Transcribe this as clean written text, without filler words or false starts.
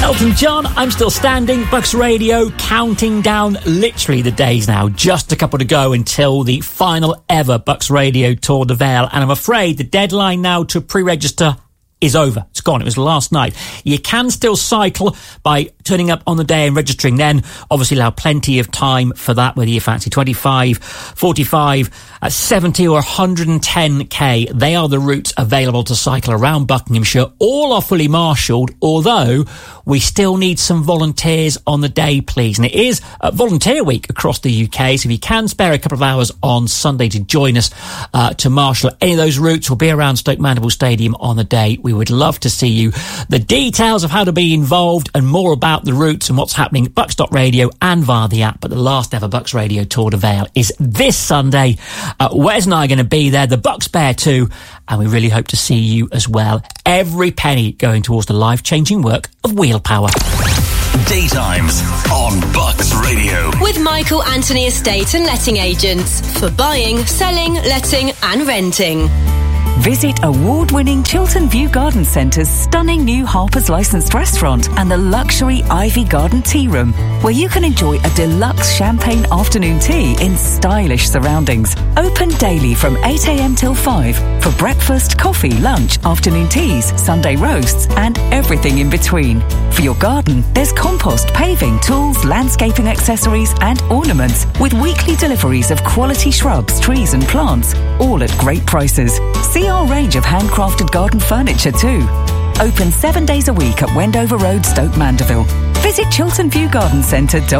Elton John, I'm Still Standing, Bucks Radio, counting down literally the days now. Just a couple to go until the final ever Bucks Radio Tour de Vale. And I'm afraid the deadline now to pre-register is over. It's gone. It was last night. You can still cycle by turning up on the day and registering then. Obviously allow plenty of time for that, whether you fancy 25, 45, 70 or 110k. They are the routes available to cycle around Buckinghamshire. All are fully marshalled, although we still need some volunteers on the day, please. And it is volunteer week across the UK, so if you can spare a couple of hours on Sunday to join us to marshal any of those routes, we'll be around Stoke Mandeville Stadium on the day. We would love to see you. The details of how to be involved and more about the routes and what's happening at Bucks.radio and via the app. But the last ever Bucks Radio Tour de Vale is this Sunday. Wes and I are going to be there. The Bucks Bear too. And we really hope to see you as well. Every penny going towards the life-changing work of Wheel Power. Daytimes on Bucks Radio. With Michael Anthony Estate and Letting Agents. For buying, selling, letting and renting. Visit award-winning Chiltern View Garden Centre's stunning new Harper's licensed restaurant and the luxury Ivy Garden Tea Room, where you can enjoy a deluxe champagne afternoon tea in stylish surroundings. Open daily from 8 a.m. till 5 for breakfast, coffee, lunch, afternoon teas, Sunday roasts and everything in between. For your garden, there's compost, paving, tools, landscaping accessories and ornaments with weekly deliveries of quality shrubs, trees and plants, all at great prices. See our range of handcrafted garden furniture too. Open 7 days a week at Wendover Road, Stoke Mandeville. Visit chilternviewgardencentre.com.